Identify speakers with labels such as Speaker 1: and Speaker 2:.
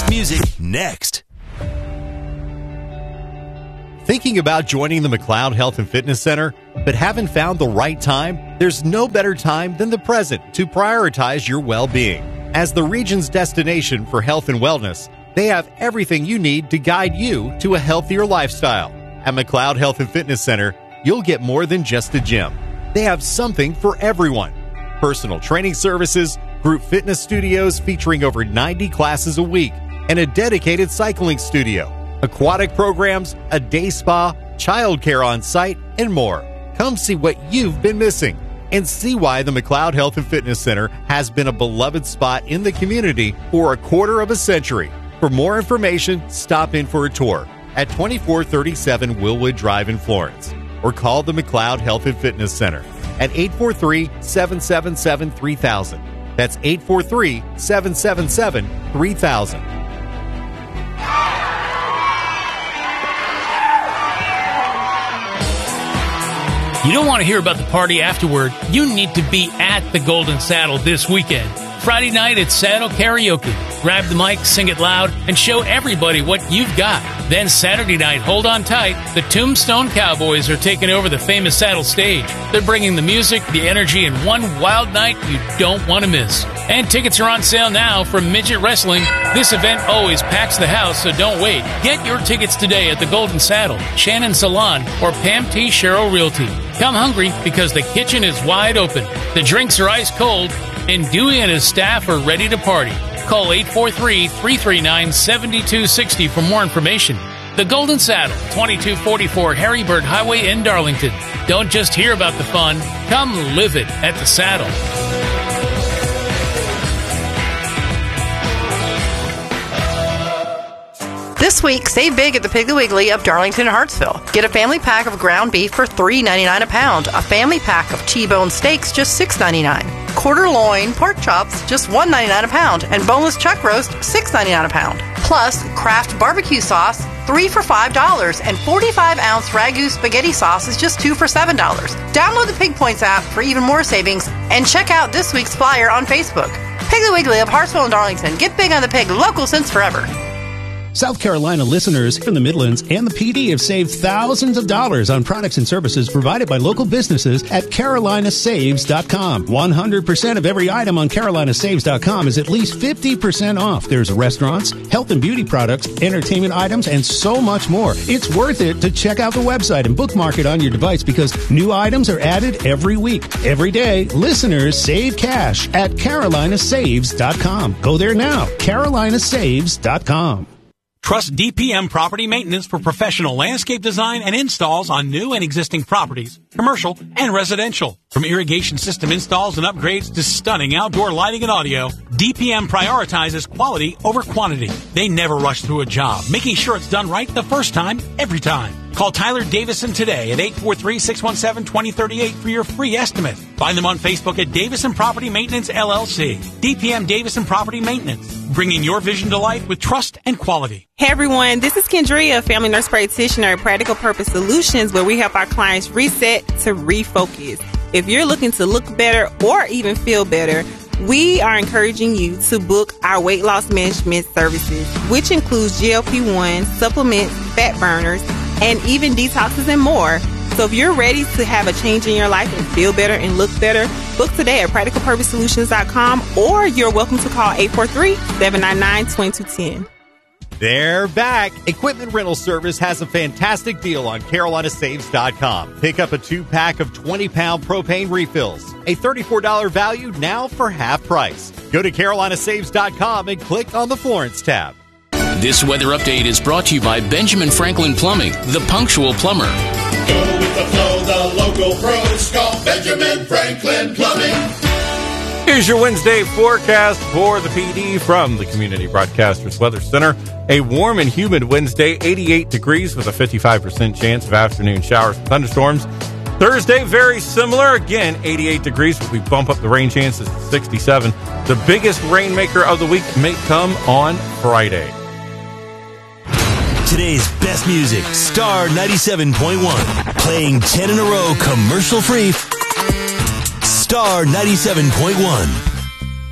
Speaker 1: best music next.
Speaker 2: Thinking about joining the McLeod Health and Fitness Center, but haven't found the right time? There's no better time than the present to prioritize your well-being. As the region's destination for health and wellness, they have everything you need to guide you to a healthier lifestyle. At McLeod Health and Fitness Center, you'll get more than just a gym. They have something for everyone. Personal training services, group fitness studios featuring over 90 classes a week, and a dedicated cycling studio. Aquatic programs, a day spa, childcare on site, and more. Come see what you've been missing and see why the McLeod Health and Fitness Center has been a beloved spot in the community for a quarter of a century. For more information, stop in for a tour at 2437 Willwood Drive in Florence or call the McLeod Health and Fitness Center at 843-777-3000. That's 843-777-3000.
Speaker 3: You don't want to hear about the party afterward. You need to be at the Golden Saddle this weekend. Friday night at Saddle Karaoke. Grab the mic, sing it loud, and show everybody what you've got. Then Saturday night, hold on tight, the Tombstone Cowboys are taking over the famous Saddle stage. They're bringing the music, the energy, and one wild night you don't want to miss. And tickets are on sale now for Midget Wrestling. This event always packs the house, so don't wait. Get your tickets today at the Golden Saddle, Shannon Salon, or Pam T. Sherrill Realty. Come hungry because the kitchen is wide open. The drinks are ice cold, and Dewey and his staff are ready to party. Call 843-339-7260 for more information. The Golden Saddle, 2244 Harrybird Highway in Darlington. Don't just hear about the fun, come live it at the Saddle.
Speaker 4: This week, save big at the Piggly Wiggly of Darlington and Hartsville. Get a family pack of ground beef for $3.99 a pound. A family pack of T-bone steaks, just $6.99. Quarter loin pork chops, just $1.99 a pound. And boneless chuck roast, $6.99 a pound. Plus, Kraft barbecue sauce, 3 for $5. And 45-ounce Ragu spaghetti sauce is just 2 for $7. Download the Pig Points app for even more savings. And check out this week's flyer on Facebook. Piggly Wiggly of Hartsville and Darlington. Get big on the pig, local since forever.
Speaker 5: South Carolina listeners from the Midlands and the PD have saved thousands of dollars on products and services provided by local businesses at carolinasaves.com. 100% of every item on carolinasaves.com is at least 50% off. There's restaurants, health and beauty products, entertainment items, and so much more. It's worth it to check out the website and bookmark it on your device because new items are added every week. Every day, listeners save cash at carolinasaves.com. Go there now, carolinasaves.com.
Speaker 6: Trust DPM Property Maintenance for professional landscape design and installs on new and existing properties, commercial and residential. From irrigation system installs and upgrades to stunning outdoor lighting and audio, DPM prioritizes quality over quantity. They never rush through a job, making sure it's done right the first time, every time. Call Tyler Davison today at 843-617-2038 for your free estimate. Find them on Facebook at Davison Property Maintenance, LLC. DPM Davison Property Maintenance, bringing your vision to life with trust and quality.
Speaker 7: Hey everyone, this is Kendria, family nurse practitioner at Practical Purpose Solutions, where we help our clients reset to refocus. If you're looking to look better or even feel better, we are encouraging you to book our weight loss management services, which includes GLP-1, supplements, fat burners, and even detoxes and more. So if you're ready to have a change in your life and feel better and look better, book today at practicalpurposesolutions.com, or you're welcome to call 843-799-2210.
Speaker 2: They're back. Equipment Rental Service has a fantastic deal on carolinasaves.com. Pick up a 2-pack of 20-pound propane refills. A $34 value now for half price. Go to carolinasaves.com and click on the Florence tab.
Speaker 8: This weather update is brought to you by Benjamin Franklin Plumbing, the punctual plumber.
Speaker 9: Go with the flow, the local pros. Call Benjamin Franklin Plumbing.
Speaker 10: Here's your Wednesday forecast for the PD from the Community Broadcasters Weather Center. A warm and humid Wednesday, 88 degrees with a 55% chance of afternoon showers and thunderstorms. Thursday, very similar. Again, 88 degrees, but we bump up the rain chances to 67. The biggest rainmaker of the week may come on Friday.
Speaker 1: Today's best music, Star 97.1. Playing 10 in a row commercial free. Star 97.1.